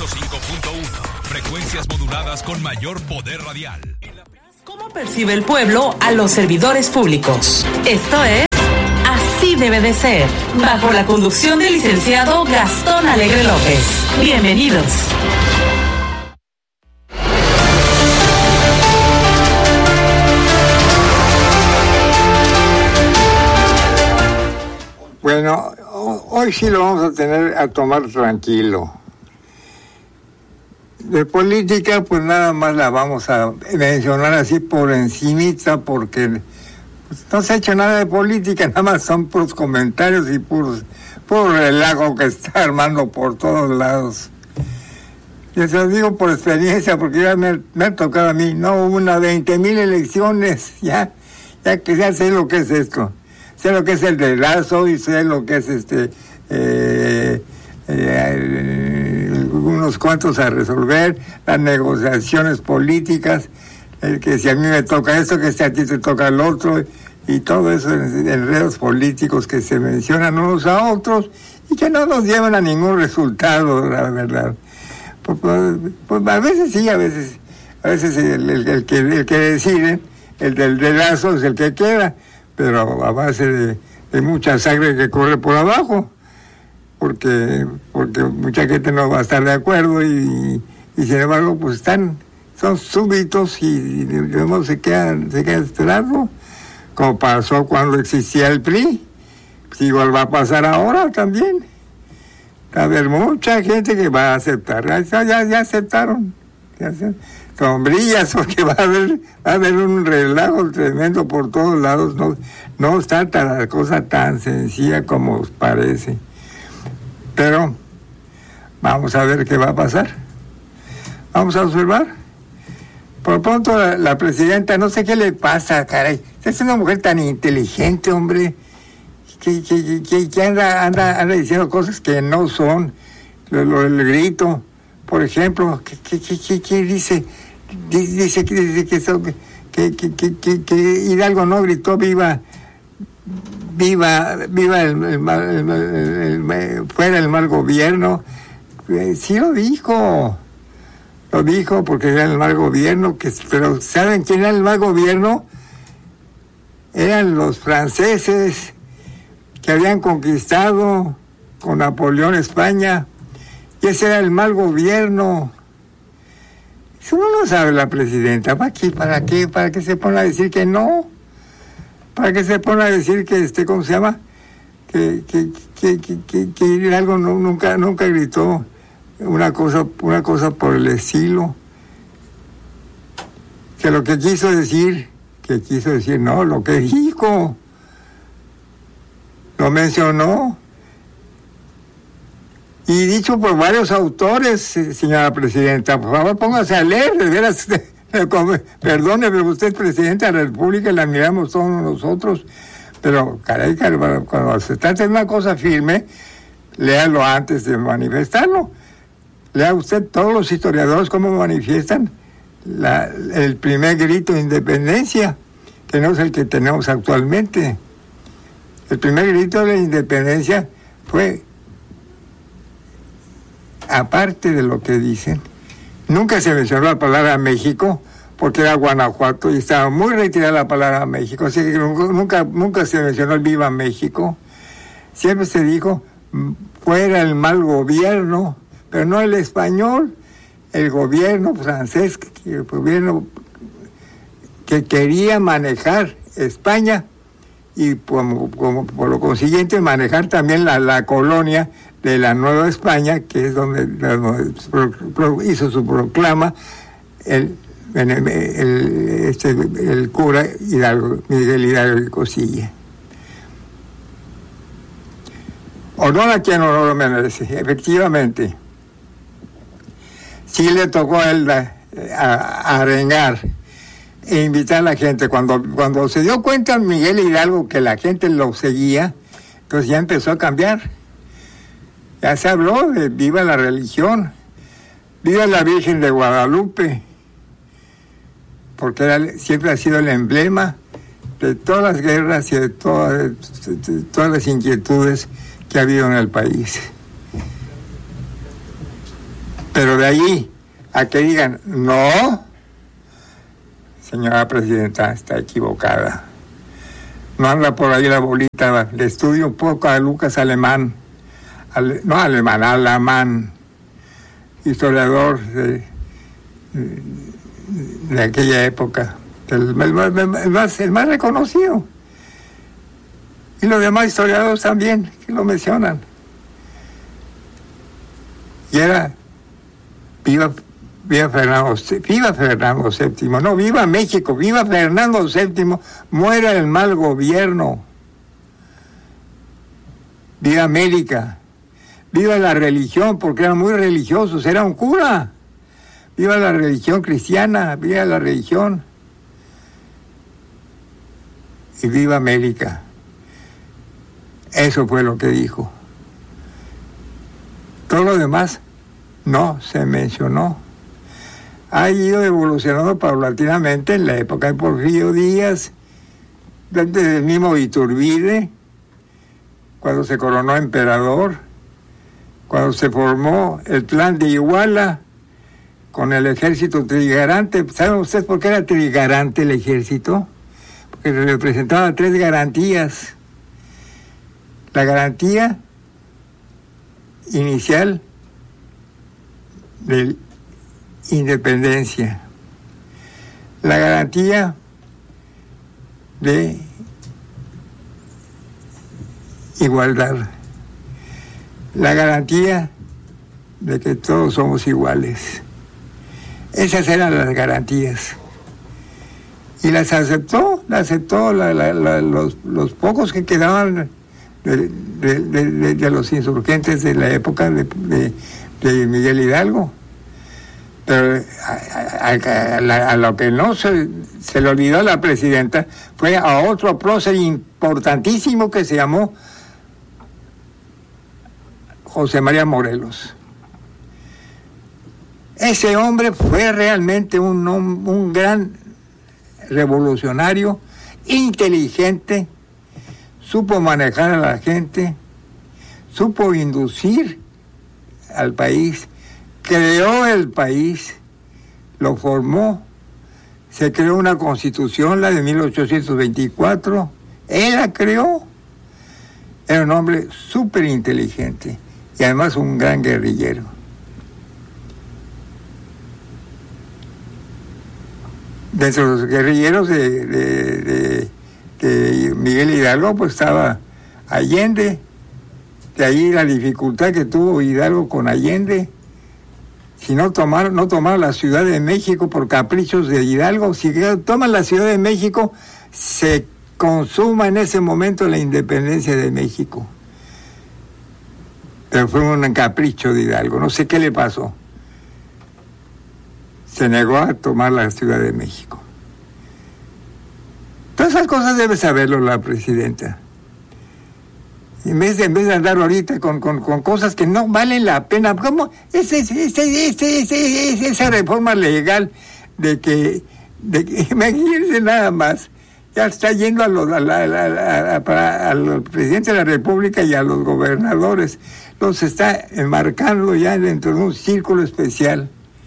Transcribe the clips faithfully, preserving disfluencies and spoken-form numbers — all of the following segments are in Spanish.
ciento cinco punto uno. Frecuencias moduladas con mayor poder radial. ¿Cómo percibe el pueblo a los servidores públicos? Esto es Así Debe de Ser, bajo la conducción del licenciado Gastón Alegre López. Bienvenidos. Bueno, hoy sí lo vamos a tener a tomar tranquilo. De política, pues nada más la vamos a mencionar así por encimita, porque pues, no se ha hecho nada de política, nada más son puros comentarios y puros, puro relajo que está armando por todos lados. Y se lo digo por experiencia, porque ya me, me ha tocado a mí, no, una veinte mil elecciones, ya, ya que ya sé lo que es esto. Sé lo que es el de Lazo y sé lo que es este eh, eh, unos cuantos a resolver, las negociaciones políticas, el que si a mí me toca esto, que si a ti te toca el otro, y todo eso, enredos políticos que se mencionan unos a otros y que no nos llevan a ningún resultado, la verdad. Pues, pues, pues a veces sí, a veces, a veces el, el, el que el que decide, el del de Lazo es el que queda, pero a base de, de mucha sangre que corre por abajo, porque porque mucha gente no va a estar de acuerdo y, y sin embargo pues están, son súbitos y, y digamos, se quedan, se quedan esperando, como pasó cuando existía el P R I, pues igual va a pasar ahora también. Va a haber mucha gente que va a aceptar, ya, ya, ya aceptaron, ya aceptaron. Sombrillas, porque va a haber va a haber un relajo tremendo por todos lados. No, no está tan, la cosa tan sencilla como parece. Pero vamos a ver qué va a pasar. Vamos a observar. Por pronto la, la presidenta, no sé qué le pasa, caray. Es una mujer tan inteligente, hombre, que, que, que, que anda, anda, anda diciendo cosas que no son. Lo, lo, el grito, por ejemplo, ¿qué, qué, qué, qué, qué dice? Dice que, dice que, eso, que, que, que, que, que Hidalgo no gritó viva, viva, viva el, el, mal, el, el, el fuera el mal gobierno. Eh, sí lo dijo, lo dijo porque era el mal gobierno, que, pero ¿saben quién era el mal gobierno? Eran los franceses que habían conquistado con Napoleón España, y ese era el mal gobierno. Eso no lo sabe la presidenta. ¿Para qué? ¿Para qué? ¿Para qué se pone a decir que no? ¿Para qué se pone a decir que, este, ¿cómo se llama? Que, que, que, que, que, que Hidalgo no, nunca, nunca gritó una cosa, una cosa por el estilo. Que lo que quiso decir, que quiso decir, no, lo que dijo, lo mencionó. Y dicho por varios autores, señora presidenta, por favor póngase a leer, de veras, perdone, pero usted es presidenta de la República y la miramos todos nosotros, pero caray, caray, cuando se trata de una cosa firme, léalo antes de manifestarlo. Lea usted todos los historiadores cómo manifiestan la, el primer grito de independencia, que no es el que tenemos actualmente. El primer grito de la independencia fue, aparte de lo que dicen, nunca se mencionó la palabra México, porque era Guanajuato y estaba muy retirada la palabra México, así que nunca, nunca se mencionó el Viva México. Siempre se dijo, fuera el mal gobierno, pero no el español, el gobierno francés, el gobierno que quería manejar España y como, como por lo consiguiente manejar también la, la colonia de la Nueva España, que es donde, donde hizo su proclama el, el, el, este, el cura Hidalgo, Miguel Hidalgo de Cosilla. Honor a quien honor lo merece, efectivamente. Sí le tocó a él a, a arengar e invitar a la gente. Cuando, cuando se dio cuenta Miguel Hidalgo que la gente lo seguía, entonces ya empezó a cambiar. Ya se habló de viva la religión, viva la Virgen de Guadalupe, porque era, siempre ha sido el emblema de todas las guerras y de todas, de todas las inquietudes que ha habido en el país. Pero de ahí a que digan, no, señora presidenta, está equivocada. No anda por ahí la bolita, le estudio un poco a Lucas Alemán, ale, no alemán, alemán, historiador de, de aquella época, el, el, el, el, más, el más reconocido. Y los demás historiadores también, que lo mencionan. Y era, viva, viva Fernando, viva Fernando séptimo, no, viva México, viva Fernando séptimo, muera el mal gobierno. Viva América, viva la religión, porque eran muy religiosos, era un cura. Viva la religión cristiana, viva la religión. Y viva América. Eso fue lo que dijo. Todo lo demás no se mencionó. Ha ido evolucionando paulatinamente en la época de Porfirio Díaz, desde el mismo Iturbide, cuando se coronó emperador, cuando se formó el plan de Iguala con el ejército trigarante. ¿Saben ustedes por qué era trigarante el ejército? Porque representaba tres garantías. La garantía inicial de independencia, la garantía de igualdad, la garantía de que todos somos iguales. Esas eran las garantías. Y las aceptó, las aceptó la, la, la, los, los pocos que quedaban de, de, de, de, de los insurgentes de la época de, de, de Miguel Hidalgo. Pero a, a, a, a lo que no se, se le olvidó a la presidenta fue a otro prócer importantísimo que se llamó José María Morelos. Ese hombre fue realmente un, un gran revolucionario, inteligente, supo manejar a la gente, supo inducir al país, creó el país, lo formó, se creó una constitución, la de mil ochocientos veinticuatro, él la creó. Era un hombre súper inteligente y además un gran guerrillero. Dentro de los guerrilleros de, de, de, de Miguel Hidalgo, pues estaba Allende. De ahí la dificultad que tuvo Hidalgo con Allende. Si no tomaron, no tomaron la Ciudad de México por caprichos de Hidalgo, si toman la Ciudad de México, se consuma en ese momento la independencia de México. Pero fue un capricho de Hidalgo, no sé qué le pasó. Se negó a tomar la Ciudad de México. Todas esas cosas debe saberlo la presidenta. En vez de, en vez de andar ahorita con, con, con cosas que no valen la pena, ¿cómo? Ese, ese, ese, ese, ese, esa reforma legal de que, de que, imagínense nada más, ya está yendo a los, a la, a la, a, a, al presidente de la República y a los gobernadores, los está enmarcando ya dentro de un círculo especial.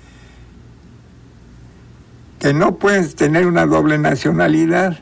Que no puedes tener una doble nacionalidad.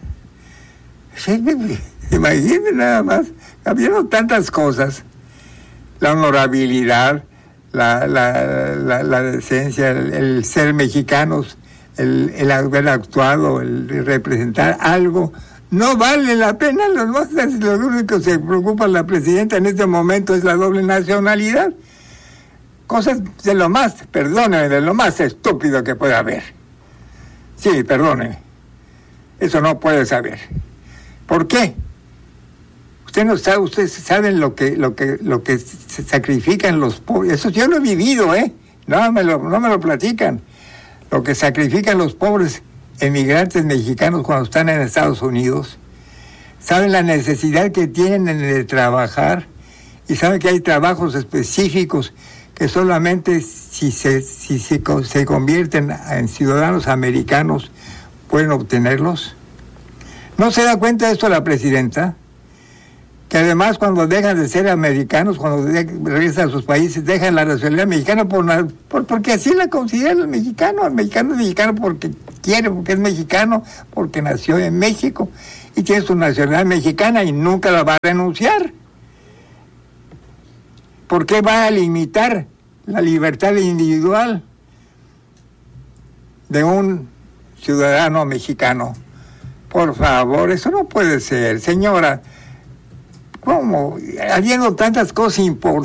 Imagínense nada más, habiendo tantas cosas, la honorabilidad, la, la, la, la decencia, el, el ser mexicanos, el, el haber actuado, el representar algo, no vale la pena. Los más, lo único que se preocupa la presidenta en este momento es la doble nacionalidad. Cosas de lo más, perdónenme, de lo más estúpido que pueda haber. Sí, perdónenme. Eso no puede saber. ¿Por qué? Usted no sabe, ustedes saben lo que, lo que, lo que se sacrifican los pobres. Eso yo lo he vivido, ¿eh? No me lo, no me lo platican. Lo que sacrifican los pobres emigrantes mexicanos cuando están en Estados Unidos. Saben la necesidad que tienen de trabajar y saben que hay trabajos específicos que solamente si se, si se, se convierten en ciudadanos americanos pueden obtenerlos. ¿No se da cuenta de esto la presidenta? que además cuando dejan de ser americanos, cuando de, regresan a sus países, dejan la nacionalidad mexicana por, por porque así la consideran el mexicano. El mexicano es mexicano porque quiere, porque es mexicano, porque nació en México y tiene su nacionalidad mexicana y nunca la va a renunciar. ¿Por qué va a limitar la libertad individual de un ciudadano mexicano? Por favor, eso no puede ser, señora. ¿Cómo? Habiendo tantas cosas importantes